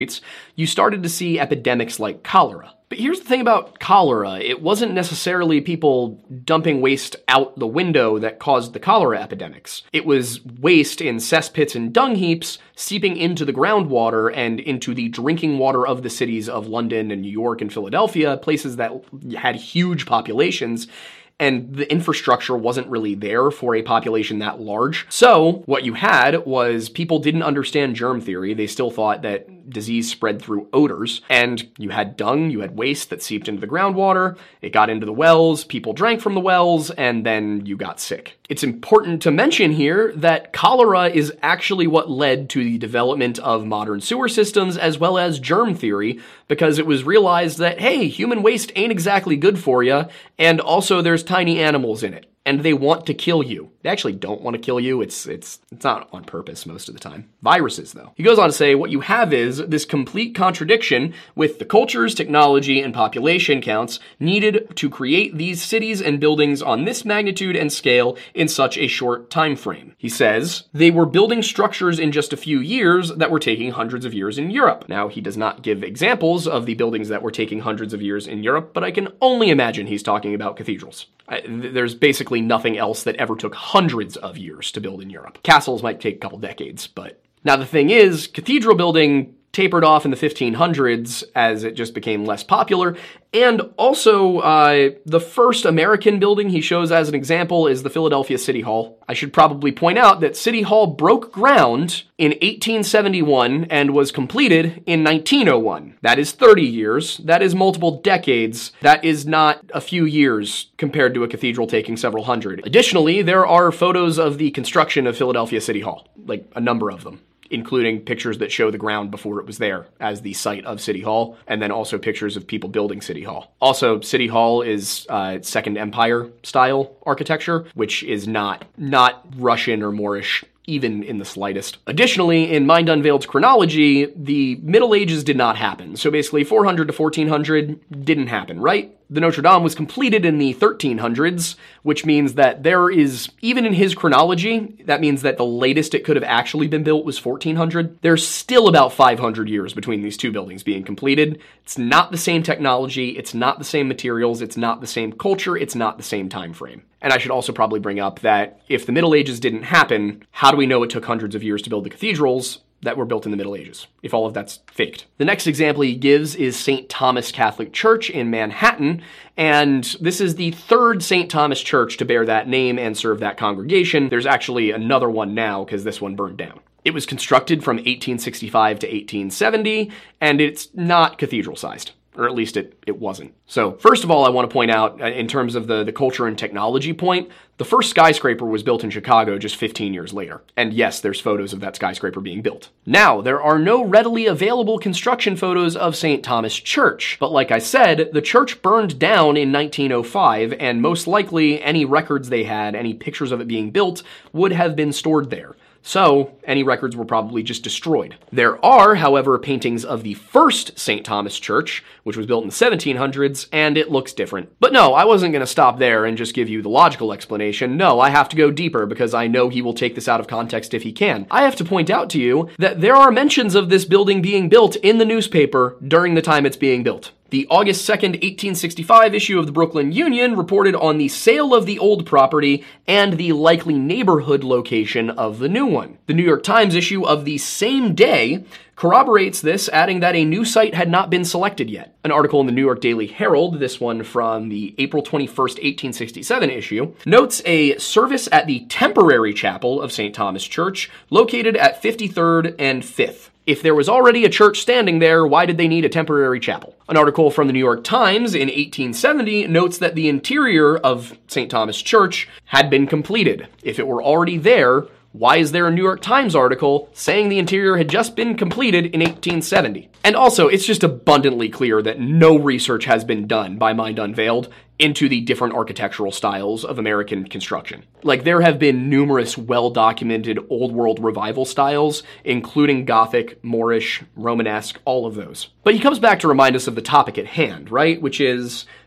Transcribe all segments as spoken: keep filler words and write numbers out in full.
you started to see epidemics like cholera. But here's the thing about cholera. It wasn't necessarily people dumping waste out the window that caused the cholera epidemics. It was waste in cesspits and dung heaps seeping into the groundwater and into the drinking water of the cities of London and New York and Philadelphia, places that had huge populations, and the infrastructure wasn't really there for a population that large. So what you had was people didn't understand germ theory. They still thought that disease spread through odors. And you had dung, you had waste that seeped into the groundwater, it got into the wells, people drank from the wells, and then you got sick. It's important to mention here that cholera is actually what led to the development of modern sewer systems as well as germ theory, because it was realized that, hey, human waste ain't exactly good for you, and also there's tiny animals in it, and they want to kill you. They actually don't want to kill you. It's it's it's not on purpose most of the time. Viruses, though. He goes on to say, what you have is this complete contradiction with the cultures, technology, and population counts needed to create these cities and buildings on this magnitude and scale in such a short time frame. He says, they were building structures in just a few years that were taking hundreds of years in Europe. Now, he does not give examples of the buildings that were taking hundreds of years in Europe, but I can only imagine he's talking about cathedrals. I, there's basically nothing else that ever took hundreds of years to build in Europe. Castles might take a couple decades, but... Now the thing is, cathedral building tapered off in the fifteen hundreds as it just became less popular, and also uh, the first American building he shows as an example is the Philadelphia City Hall. I should probably point out that City Hall broke ground in eighteen seventy-one and was completed in nineteen oh one. That is thirty years. That is multiple decades. That is not a few years compared to a cathedral taking several hundred. Additionally, there are photos of the construction of Philadelphia City Hall, like a number of them, including pictures that show the ground before it was there as the site of City Hall, and then also pictures of people building City Hall. Also, City Hall is uh, Second Empire style architecture, which is not, not Russian or Moorish, even in the slightest. Additionally, in Mind Unveiled's chronology, the Middle Ages did not happen. So basically, four hundred to fourteen hundred didn't happen, right? The Notre Dame was completed in the thirteen hundreds, which means that there is, even in his chronology, that means that the latest it could have actually been built was fourteen hundred. There's still about five hundred years between these two buildings being completed. It's not the same technology, it's not the same materials, it's not the same culture, it's not the same time frame. And I should also probably bring up that if the Middle Ages didn't happen, how do we know it took hundreds of years to build the cathedrals that were built in the Middle Ages, if all of that's faked? The next example he gives is Saint Thomas Catholic Church in Manhattan, and this is the third Saint Thomas Church to bear that name and serve that congregation. There's actually another one now because this one burned down. It was constructed from eighteen sixty-five to eighteen seventy, and it's not cathedral-sized. Or at least it, it wasn't. So first of all, I want to point out, in terms of the, the culture and technology point, the first skyscraper was built in Chicago just fifteen years later. And yes, there's photos of that skyscraper being built. Now, there are no readily available construction photos of Saint Thomas Church. But like I said, the church burned down in nineteen oh five, and most likely any records they had, any pictures of it being built, would have been stored there. So, any records were probably just destroyed. There are, however, paintings of the first Saint Thomas Church, which was built in the seventeen hundreds, and it looks different. But no, I wasn't going to stop there and just give you the logical explanation. No, I have to go deeper because I know he will take this out of context if he can. I have to point out to you that there are mentions of this building being built in the newspaper during the time it's being built. The August second, eighteen sixty-five issue of the Brooklyn Union reported on the sale of the old property and the likely neighborhood location of the new one. The New York Times issue of the same day corroborates this, adding that a new site had not been selected yet. An article in the New York Daily Herald, this one from the April twenty-first, eighteen sixty-seven issue, notes a service at the temporary chapel of Saint Thomas Church, located at fifty-third and fifth. If there was already a church standing there, why did they need a temporary chapel? An article from the New York Times in eighteen seventy notes that the interior of Saint Thomas Church had been completed. If it were already there, why is there a New York Times article saying the interior had just been completed in eighteen seventy? And also, it's just abundantly clear that no research has been done by Mind Unveiled into the different architectural styles of American construction. Like, there have been numerous well-documented Old World Revival styles, including Gothic, Moorish, Romanesque, all of those. But he comes back to remind us of the topic at hand, right? Which is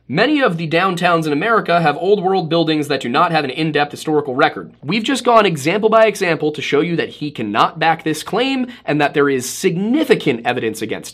Many of the downtowns in America have old world buildings that do not have an in-depth historical record. We've just gone example by example to show you that he cannot back this claim and that there is significant evidence against